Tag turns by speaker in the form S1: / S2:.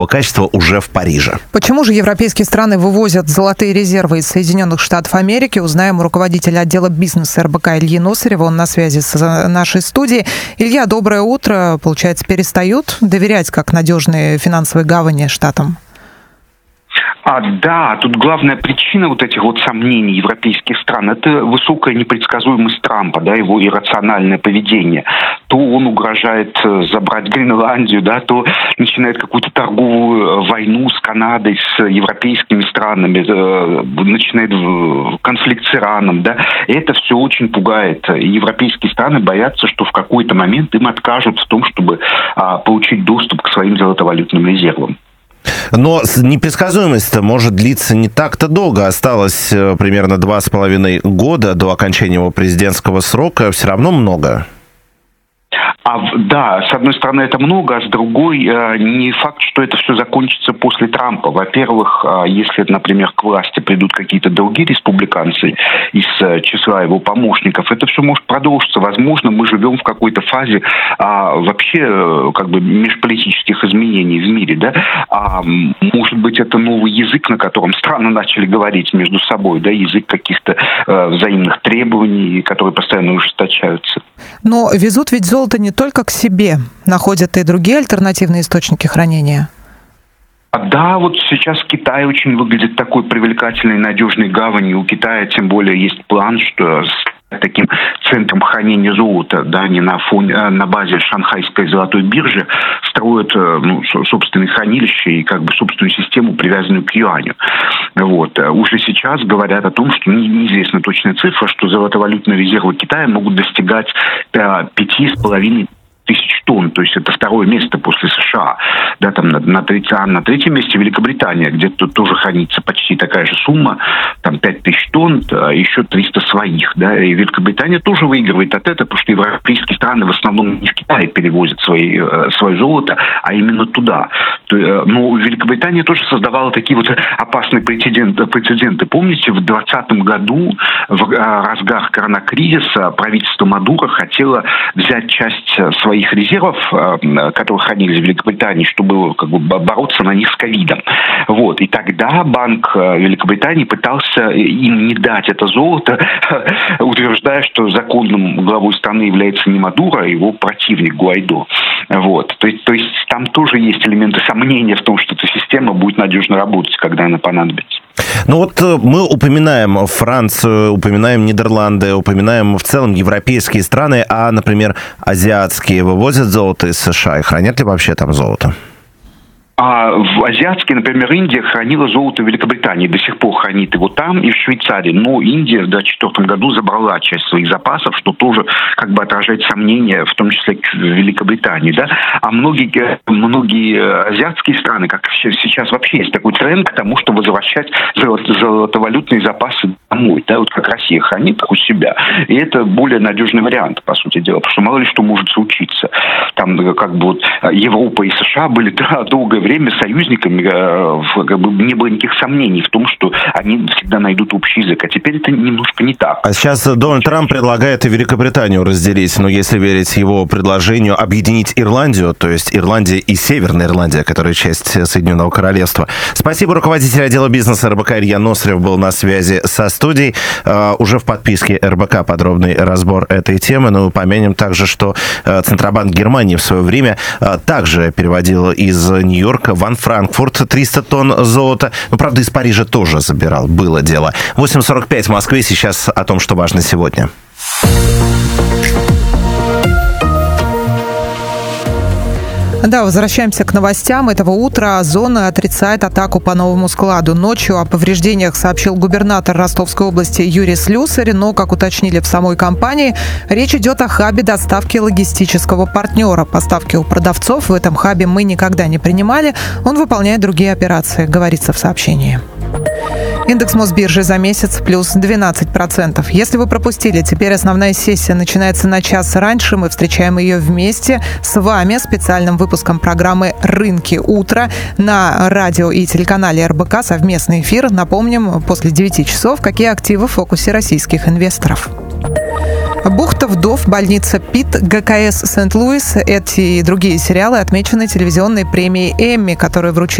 S1: качества уже в Париже.
S2: Почему же европейские страны вывозят золотые резервы из Соединенных Штатов Америки, узнаем у руководителя отдела бизнеса РБК Ильи Носарева. Он на связи с нашей студией. Илья, доброе утро. Получается, перестают доверять как надежные финансовые гавани штатам?
S3: Да, тут главная причина вот этих вот сомнений европейских стран – это высокая непредсказуемость Трампа, да, его иррациональное поведение. То он угрожает забрать Гренландию, да, то начинает какую-то торговую войну с Канадой, с европейскими странами, начинает конфликт с Ираном, да. И это все очень пугает. И европейские страны боятся, что в какой-то момент им откажут в том, чтобы получить доступ к своим золотовалютным резервам.
S1: Но непредсказуемость может длиться не так-то долго. Осталось примерно 2,5 года до окончания его президентского срока. Все равно много.
S3: Да, с одной стороны это много, а с другой не факт, что это все закончится после Трампа. Во-первых, если, например, к власти придут какие-то другие республиканцы из числа его помощников, это все может продолжиться. Возможно, мы живем в какой-то фазе вообще как бы межполитических изменений в мире, да. Может быть, это новый язык, на котором страны начали говорить между собой, да, язык каких-то взаимных требований, которые постоянно ужесточаются.
S2: Но везут ведь золото не только к себе, находят и другие альтернативные источники хранения.
S3: Да, вот сейчас Китай очень выглядит такой привлекательной, надежной гаванью. У Китая тем более есть план, что таким центром хранения золота, да, не на базе шанхайской золотой биржи, строят собственные хранилища и как бы собственную систему, привязанную к юаню. Вот. Уже сейчас говорят о том, что неизвестна точная цифра, что золотовалютные резервы Китая могут достигать 5,5 тысяч тонн, то есть это второе место после США. Да, там на третьем месте Великобритания, где тут тоже хранится почти такая же сумма, там 5 тысяч тонн, еще 300 своих. Да, и Великобритания тоже выигрывает от этого, потому что европейские страны в основном не в Китай перевозят свое золото, а именно туда. Но Великобритания тоже создавала такие вот опасные прецеденты. Помните, в 2020 году, в разгар коронакризиса, правительство Мадуро хотело взять часть своих резервов, которые хранились в Великобритании, чтобы как бы бороться на них с ковидом. Вот. И тогда Банк Великобритании пытался им не дать это золото, утверждая, что законным главой страны является не Мадуро, а его противник Гуайдо. Вот. То есть там тоже есть элементы сомнения в том, что эта система будет надежно работать, когда она понадобится.
S1: Ну вот мы упоминаем Францию, упоминаем Нидерланды, упоминаем в целом европейские страны, а, например, азиатские вывозят золото из США и хранят ли вообще там золото?
S3: В азиатские, например, Индия хранила золото в Великобритании, до сих пор хранит его там и в Швейцарии. Но Индия в 2024 году забрала часть своих запасов, что тоже как бы отражает сомнения, в том числе к Великобритании. Да? А многие азиатские страны, как сейчас вообще есть такой тренд к тому, чтобы возвращать золотовалютные запасы домой. Да? Вот как Россия хранит у себя. И это более надежный вариант, по сути дела, потому что мало ли что может случиться. Там как бы вот Европа и США были долгое время союзниками, как бы не было никаких сомнений в том, что они всегда найдут общий язык. А теперь это немножко не так.
S1: А сейчас Дональд Трамп предлагает и Великобританию разделить, но если верить его предложению объединить Ирландию, то есть Ирландия и Северная Ирландия, которая часть Соединенного Королевства. Спасибо, руководитель отдела бизнеса РБК Илья Носарев был на связи со студией. Уже в подписке РБК подробный разбор этой темы. Но упомянем также, что Центробанк Германии в свое время также переводил из Нью-Йорка в Франкфурт 300 тонн золота. Ну, правда, из Парижа тоже забирал. Было дело. 8:45 в Москве. Сейчас о том, что важно сегодня.
S2: Да, возвращаемся к новостям этого утра. Озон отрицает атаку по новому складу. Ночью о повреждениях сообщил губернатор Ростовской области Юрий Слюсарь, но, как уточнили в самой компании, речь идет о хабе доставки логистического партнера. Поставки у продавцов в этом хабе мы никогда не принимали. Он выполняет другие операции, говорится в сообщении. Индекс Мосбиржи за месяц плюс 12%. Если вы пропустили, теперь основная сессия начинается на час раньше. Мы встречаем ее вместе с вами специальным выпуском программы «Рынки утра» на радио и телеканале РБК. Совместный эфир. Напомним, после 9 часов, какие активы в фокусе российских инвесторов. «Бухта вдов», «Больница Пит», ГКС Сент-Луис. Эти и другие сериалы отмечены телевизионной премией Эмми, которую вручили